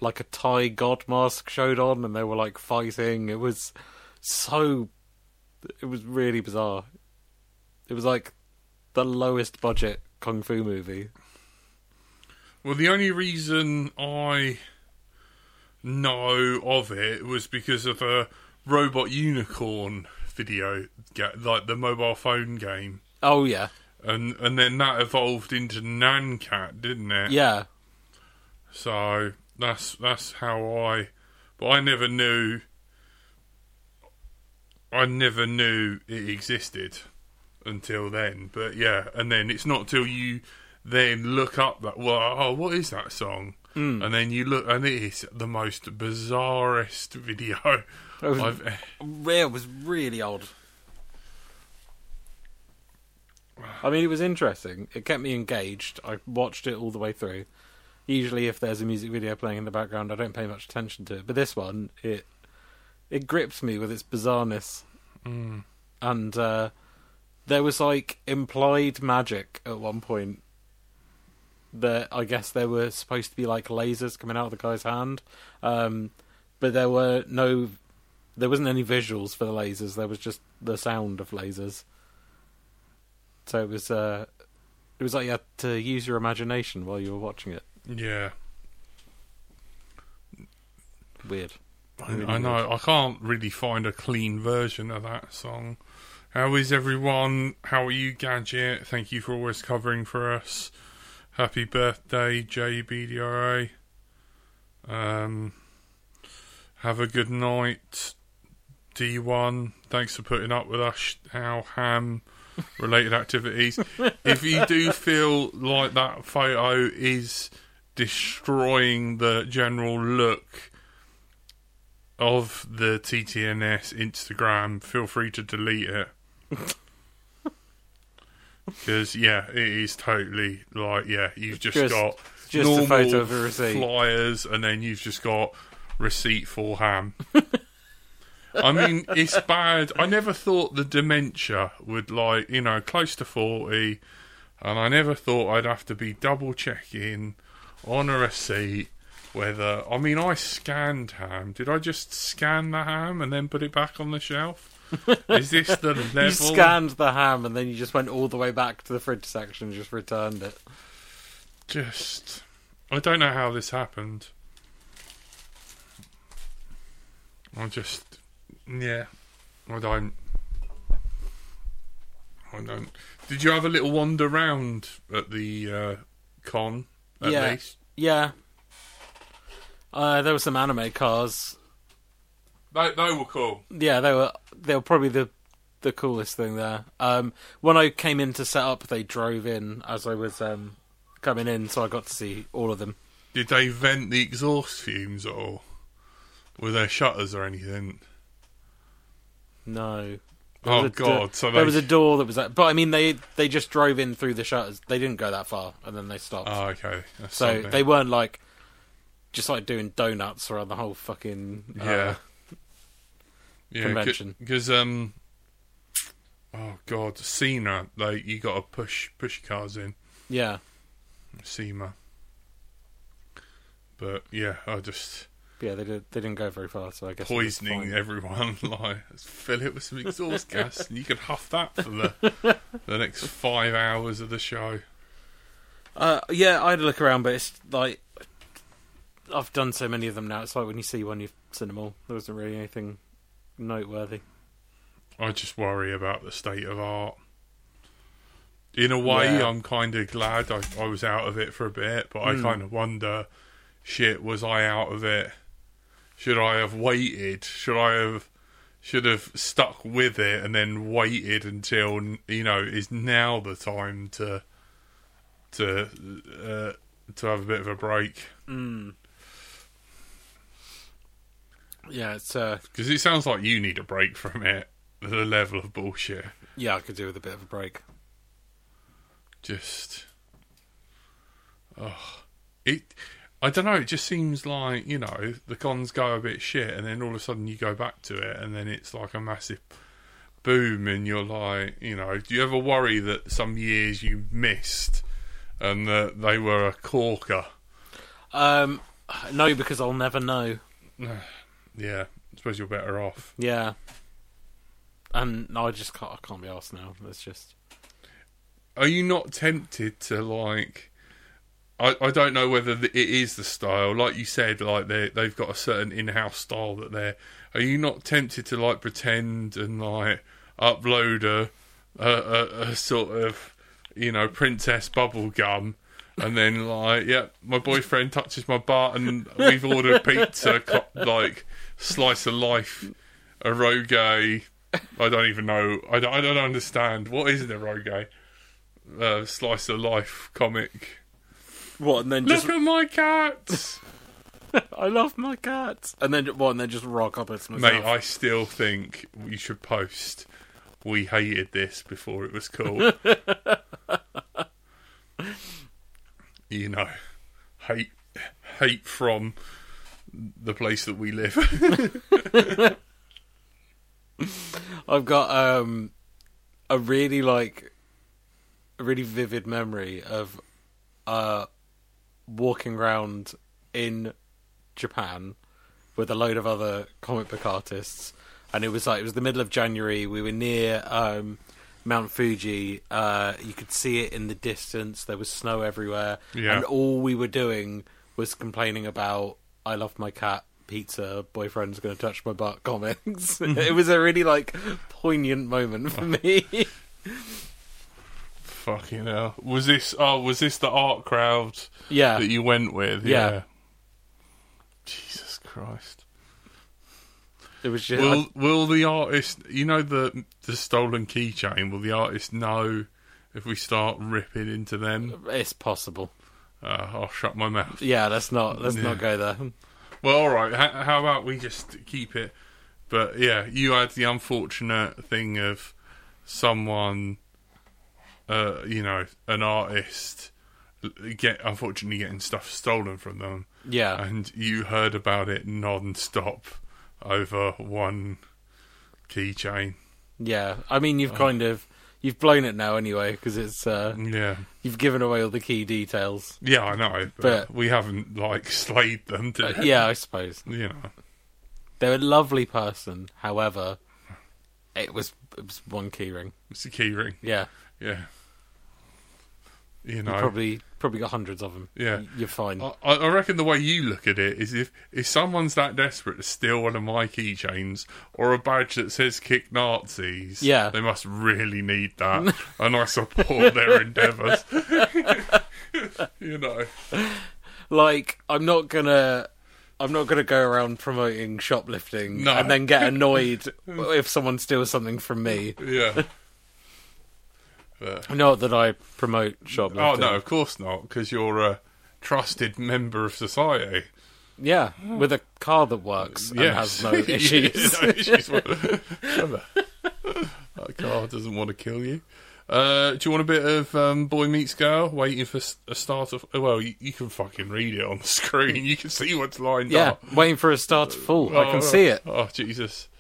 like a Thai god mask showed on, and they were like fighting. It was really bizarre. It was like the lowest budget kung fu movie. Well, the only reason I know of it was because of a Robot Unicorn video, like the mobile phone game. Oh yeah, and then that evolved into Nancat, didn't it? yeah. So that's how but I never knew it existed until then. But yeah, and then it's not till you then look up that, what is that song? And then you look, and it is the most bizarrest video It was really odd. I mean, it was interesting. It kept me engaged. I watched it all the way through. Usually, if there's a music video playing in the background, I don't pay much attention to it. But this one, it grips me with its bizarreness. And there was, like, implied magic at one point. That I guess there were supposed to be, like, lasers coming out of the guy's hand. But there wasn't any visuals for the lasers. There was just the sound of lasers. So it was like you had to use your imagination while you were watching it. Yeah. Weird. I know. I can't really find a clean version of that song. How is everyone? How are you, Gadget? Thank you for always covering for us. Happy birthday, JBDRA. Have a good night, D1. Thanks for putting up with us, our ham related activities. If you do feel like that photo is destroying the general look of the TTNS Instagram, feel free to delete it. Because, yeah, it is totally like, you've just got a photo of a receipt, flyers, and then you've just got receipt for ham. I mean, it's bad. I never thought the dementia would, close to 40, and I never thought I'd have to be double checking on a receipt whether... I mean, I scanned ham. Did I just scan the ham and then put it back on the shelf? Is this the level? You scanned the ham and then you just went all the way back to the fridge section and just returned it. I don't know how this happened. I don't. Did you have a little wander round at the con, at least? Yeah. There were some anime cars. They were cool. Yeah, they were probably the coolest thing there. When I came in to set up, they drove in as I was coming in, so I got to see all of them. Did they vent the exhaust fumes at all? Were there shutters or anything? No. Oh God! There was a door that was, but I mean, they just drove in through the shutters. They didn't go that far, and then they stopped. Oh, okay. That's so something. They weren't just doing donuts around the whole fucking convention. Because oh God, SEMA, you got to push cars in. Yeah, SEMA. But yeah, they didn't go very far, so I guess poisoning everyone. Fill it with some exhaust gas, and you could huff that for the next 5 hours of the show. Yeah, I had a look around, but it's like I've done so many of them now. It's like when you see one, you've seen them all. There wasn't really anything noteworthy. I just worry about the state of art. In a way, Yeah. I'm kind of glad I was out of it for a bit, but I kind of wonder, was I out of it? Should I have waited? Should have stuck with it and then waited until, is now the time to have a bit of a break? Yeah, it's because it sounds like you need a break from it. The level of bullshit. Yeah, I could do with a bit of a break. I don't know, it just seems like, the cons go a bit shit and then all of a sudden you go back to it and then it's like a massive boom and you're like, do you ever worry that some years you missed and that they were a corker? I No, because I'll never know. Yeah, I suppose you're better off. Yeah. And no, I can't be arsed now. It's just... Are you not tempted to, like... I don't know whether it is the style. Like you said, like they've got a certain in-house style that they're... Are you not tempted to, like, pretend and, like, upload a sort of, you know, princess bubble gum, and then, like, yeah, my boyfriend touches my butt and we've ordered pizza, like, slice of life, a eroge... I don't even know. I don't understand. What is an eroge? Slice of life comic. What, and then Look at my cats! I love my cats! And then, what, and then just rock up at myself? Mate, I still think we should post, we hated this before it was cool. You know, hate from the place that we live. I've got a really vivid memory of walking around in Japan with a load of other comic book artists, and it was the middle of January. We were near Mount Fuji. You could see it in the distance. There was snow everywhere, and all we were doing was complaining about I love my cat, pizza, boyfriend's going to touch my butt comics. It was a really, like, poignant moment for me. Fucking hell. Was this the art crowd that you went with? Yeah. Jesus Christ. It was just... Will the artist... You know the stolen keychain, will the artist know if we start ripping into them? It's possible. I'll shut my mouth. Yeah, let's not go there. Well, alright, how about we just keep it... But, yeah, you had the unfortunate thing of someone... you know, an artist unfortunately getting stuff stolen from them. Yeah. And you heard about it non-stop over one keychain. Yeah. I mean, you've you've blown it now anyway, because it's, you've given away all the key details. Yeah, I know, but we haven't, like, slayed them today. Yeah, I suppose. You know. They're a lovely person, however, it was one key ring. It's a key ring. Yeah. Yeah. You know, you probably got hundreds of them. Yeah, you're fine. I reckon the way you look at it is if someone's that desperate to steal one of my keychains or a badge that says "Kick Nazis," they must really need that, and I support their endeavours. You know, like I'm not gonna go around promoting shoplifting and then get annoyed if someone steals something from me. Yeah. Not that I promote shoplifting. Oh, no, of course not, because you're a trusted member of society. Yeah, with a car that works and has no issues. That car doesn't want to kill you. Do you want a bit of Boy Meets Girl? Waiting for a start of... Well, you can fucking read it on the screen. You can see what's lined up. Yeah, waiting for a start to fall. I can see it. Oh, Jesus.